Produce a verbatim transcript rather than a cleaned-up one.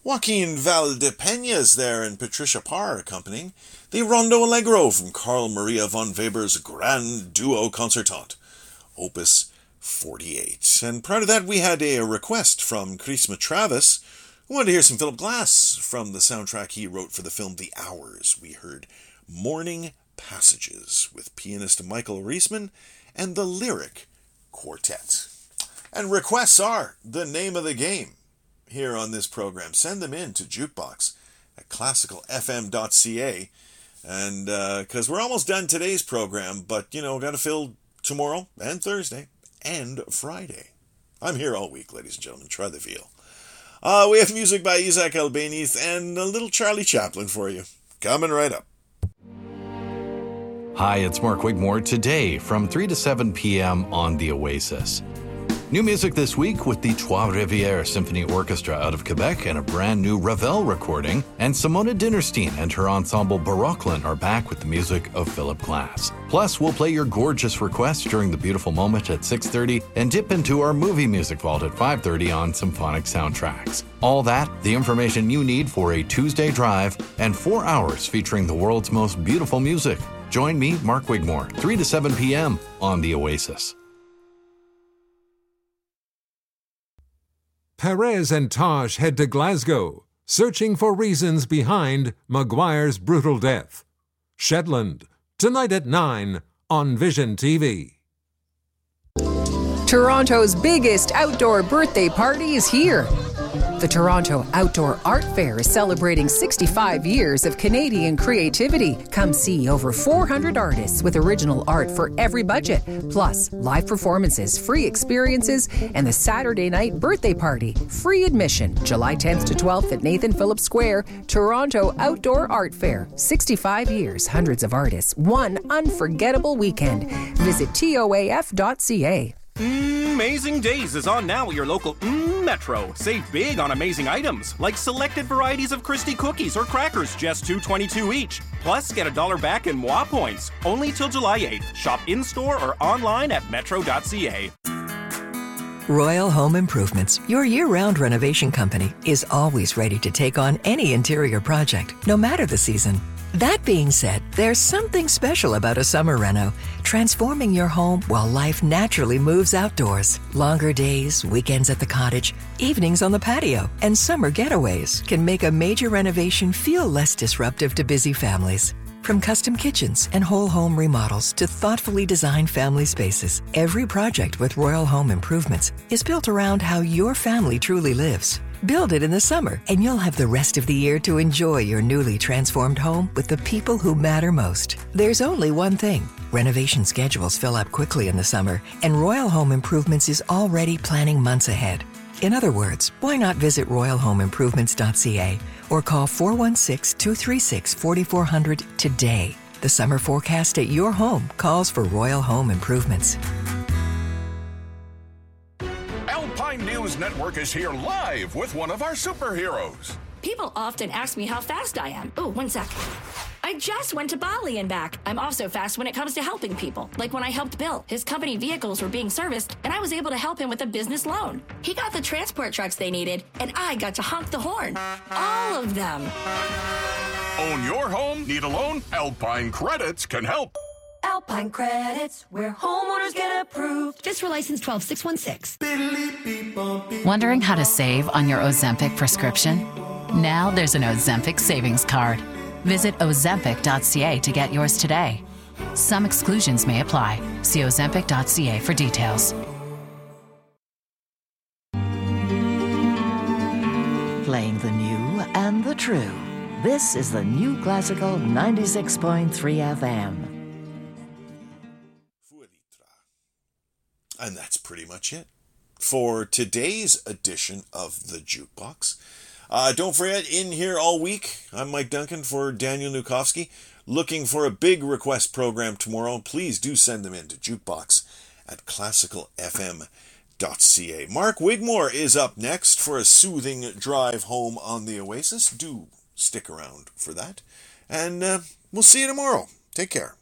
Joaquin Valdepeñas there and Patricia Parr accompanying. The Rondo Allegro from Carl Maria von Weber's Grand Duo Concertant, Opus forty-eight. And prior to that, we had a request from Chrisma Travis, who wanted to hear some Philip Glass from the soundtrack he wrote for the film The Hours. We heard Morning Passages with pianist Michael Riesman and the Lyric Quartet. And requests are the name of the game here on this program. Send them in to Jukebox at classical f m dot c a. And because uh, we're almost done today's program, but, you know, got to fill tomorrow and Thursday and Friday. I'm here all week, ladies and gentlemen. Try the veal. Uh, we have music by Isaac Albeniz and a little Charlie Chaplin for you. Coming right up. Hi, it's Mark Wigmore today from three to seven p.m. on The Oasis. New music this week with the Trois Rivières Symphony Orchestra out of Quebec and a brand new Ravel recording, and Simona Dinnerstein and her ensemble Barocklin are back with the music of Philip Glass. Plus, we'll play your gorgeous requests during the beautiful moment at six thirty and dip into our movie music vault at five thirty on Symphonic Soundtracks. All that, the information you need for a Tuesday drive, and four hours featuring the world's most beautiful music. Join me, Mark Wigmore, three to seven p.m. on The Oasis. Perez and Tosh head to Glasgow, searching for reasons behind Maguire's brutal death. Shetland, tonight at nine on Vision T V. Toronto's biggest outdoor birthday party is here. The Toronto Outdoor Art Fair is celebrating sixty-five years of Canadian creativity. Come see over four hundred artists with original art for every budget, plus live performances, free experiences, and the Saturday night birthday party. Free admission, July tenth to twelfth at Nathan Phillips Square. Toronto Outdoor Art Fair. sixty-five years, hundreds of artists, one unforgettable weekend. Visit T O A F dot C A. Amazing Days is on now at your local mm, Metro. Save big on amazing items, like selected varieties of Christie cookies or crackers, just two dollars and twenty-two cents each. Plus, get a dollar back in M W A points, only till July eighth. Shop in-store or online at metro dot c a. Royal Home Improvements, your year-round renovation company, is always ready to take on any interior project, no matter the season. That being said, there's something special about a summer reno, transforming your home while life naturally moves outdoors. Longer days, weekends at the cottage, evenings on the patio, and summer getaways can make a major renovation feel less disruptive to busy families. From custom kitchens and whole home remodels to thoughtfully designed family spaces, every project with Royal Home Improvements is built around how your family truly lives. Build it in the summer, and you'll have the rest of the year to enjoy your newly transformed home with the people who matter most. There's only one thing. Renovation schedules fill up quickly in the summer, and Royal Home Improvements is already planning months ahead. In other words, why not visit royal home improvements dot c a or call four one six, two three six, four four zero zero today. The summer forecast at your home calls for Royal Home Improvements. Alpine News Network is here live with one of our superheroes. People often ask me how fast I am. Oh, one sec. I just went to Bali and back. I'm also fast when it comes to helping people. Like when I helped Bill. His company vehicles were being serviced, and I was able to help him with a business loan. He got the transport trucks they needed, and I got to honk the horn. All of them. Own your home? Need a loan? Alpine Credits can help. Alpine Credits, where homeowners get approved. Just for license twelve six one six. Wondering how to save on your Ozempic prescription? Now there's an Ozempic savings card. Visit ozempic dot c a to get yours today. Some exclusions may apply. See ozempic dot c a for details. Playing the new and the true. This is the New Classical ninety-six point three F M. And that's pretty much it for today's edition of the Jukebox. Uh, don't forget, in here all week, I'm Mike Duncan for Daniel Nukowski. Looking for a big request program tomorrow, please do send them in to jukebox at classical f m dot c a. Mark Wigmore is up next for a soothing drive home on the Oasis. Do stick around for that. And uh, we'll see you tomorrow. Take care.